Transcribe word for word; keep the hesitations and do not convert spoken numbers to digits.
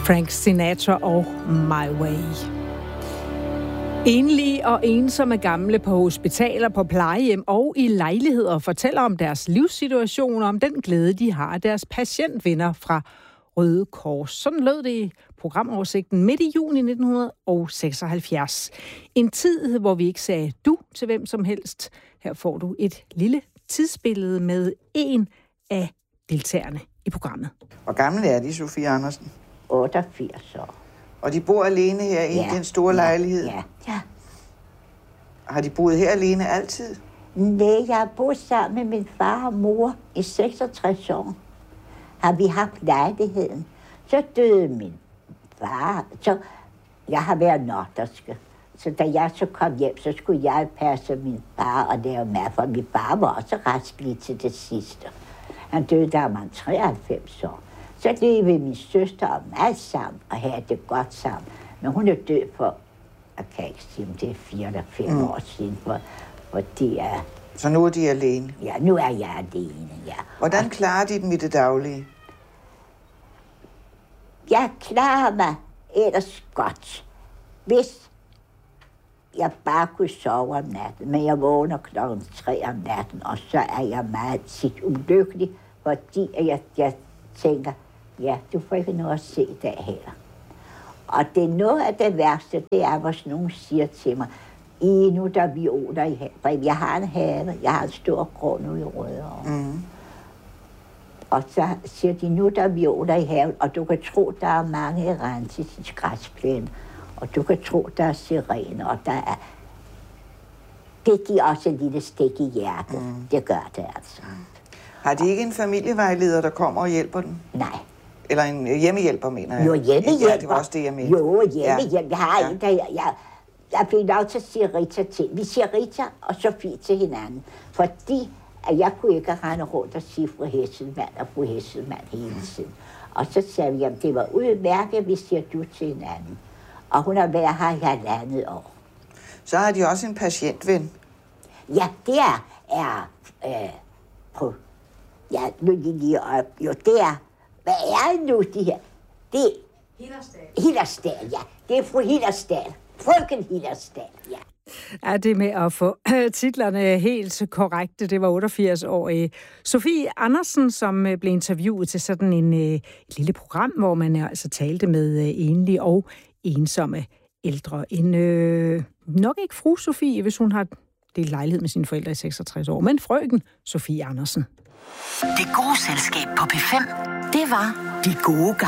Frank Sinatra og My Way. Enlige og ensomme gamle på hospitaler, på plejehjem og i lejligheder fortæller om deres livssituation og om den glæde, de har af deres patientvenner fra Røde Kors. Sådan lød det i programoversigten midt i juni nitten seksoghalvfjerds. En tid, hvor vi ikke sagde du til hvem som helst. Her får du et lille tidsbillede med en af deltagerne i programmet. Hvor gammel er de, Sofie Andersen? otteogfirs år. Og de bor alene her i Ja, den store ja, lejlighed? Ja, ja. Har de boet her alene altid? Nej, jeg har boet sammen med min far og mor i seksogtres år. Har vi haft lejligheden. Så døde min far. Så jeg har været norderske. Så da jeg så kom hjem, så skulle jeg passe min far og lave mad, for min far var også restlig til det sidste. Han døde, da han var treoghalvfems år. Så levede min søster og mig sammen og havde det godt sammen. Men hun er død for, jeg kan ikke sige, om det er fire eller fem mm. år siden, for, for det er... Så nu er de alene? Ja, nu er jeg alene, ja. Hvordan og, klarer de dem i det daglige? Jeg klarer mig ellers godt, hvis jeg bare kunne sove om natten. Men jeg vågner klokken tre om natten, og så er jeg meget tit ulykkelig, fordi jeg, jeg tænker, ja, du får ikke noget at se i dag heller. Og det er noget af det værste, det er, hvis nogen siger til mig, I nu der er violer i haven. Jeg har en have, jeg har en stor grund nu i Rødovre. Mm. Og så siger de, nu der er violer i haven, og du kan tro, der er mange erantis i græsplænen. Og du kan tro, der er sirener, og der er... Det giver også en lille stik i hjertet. Mm. Det gør det altså. Mm. Har de ikke en familievejleder, der kommer og hjælper dem? Nej. Eller en hjemmehjælper, mener jeg? Jo, hjemmehjælper. Ja, det var også det, jeg mente. Jo, hjemmehjælper. Jeg har ja. en, der... Jeg, jeg, jeg fik lov til at sige Rita til. Vi siger Rita og Sofie til hinanden. Fordi at jeg kunne ikke rende rundt og sige fru Hesselmann og fru Hesselmann hele tiden. Og så sagde vi, at det var udmærket, vi siger du til hinanden. Og hun har været her i halvandet år. Så har de også en patientven? Ja, det er, er øh, på... Ja, nu lige op. Jo, det er... Hvad er det nu, de her? Det er... Hillersdal. Hillersdal, ja. Det er fru Hillersdal. Frøken Hillersdal, ja. Ja, det med at få titlerne helt korrekte. Det var otteogfirs-årige Sofie Andersen, som blev interviewet til sådan en, et lille program, hvor man altså talte med enlige og ensomme ældre. En, øh, nok ikke fru Sofie, hvis hun har delt lejlighed med sine forældre i seksogtres år, men frøken Sofie Andersen. Det gode selskab på P fem, det var De Gode Gamle.